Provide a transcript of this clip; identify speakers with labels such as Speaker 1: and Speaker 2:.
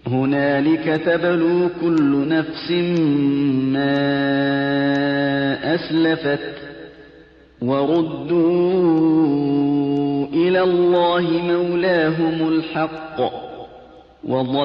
Speaker 1: هنالك تبلو كل نفس ما أسلفت وردوا إلى الله مولاهم الحق وضل